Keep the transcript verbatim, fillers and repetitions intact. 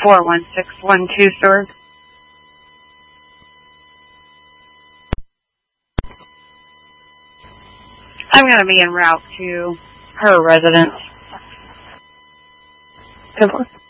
four one six one two, sir. I'm going to be en route to her residence. Good luck.